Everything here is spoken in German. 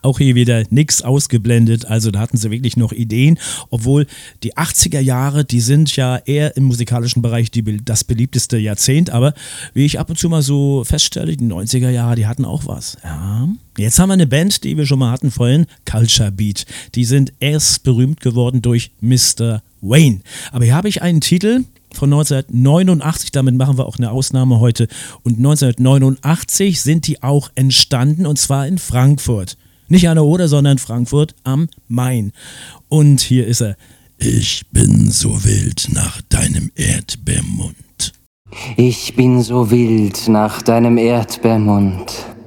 auch hier wieder nichts ausgeblendet, also da hatten sie wirklich noch Ideen, obwohl die 80er Jahre, die sind ja eher im musikalischen Bereich das beliebteste Jahrzehnt, aber wie ich ab und zu mal so feststelle, die 90er Jahre, die hatten auch was. Ja. Jetzt haben wir eine Band, die wir schon mal hatten vorhin, Culture Beat. Die sind erst berühmt geworden durch Mr. Wayne. Aber hier habe ich einen Titel von 1989, damit machen wir auch eine Ausnahme heute. Und 1989 sind die auch entstanden, und zwar in Frankfurt. Nicht an der Oder, sondern Frankfurt am Main. Und hier ist er. Ich bin so wild nach deinem Erdbeermund. Ich bin so wild nach deinem Erdbeermund.